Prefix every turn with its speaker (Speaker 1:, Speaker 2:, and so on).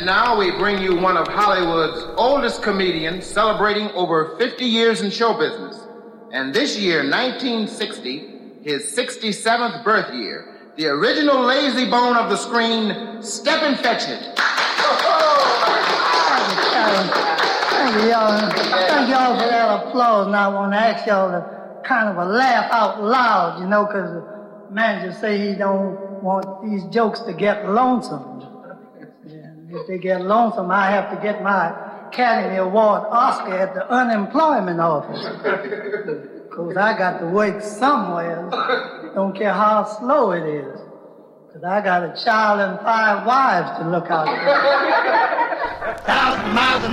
Speaker 1: now we bring you one of Hollywood's oldest comedians celebrating over 50 years in show business. And this year, 1960, his 67th birth year, the original lazy bone of the screen, Stepin Fetchit.
Speaker 2: Thank you, y'all. Thank y'all for that applause. Now I want to ask y'all to kind of a laugh out loud, because the manager say he don't want these jokes to get lonesome. If they get lonesome, I have to get my Academy Award Oscar at the unemployment office. Because I got to work somewhere. Don't care how slow it is. Because I got a child and 5 wives to look out for. 1,000 miles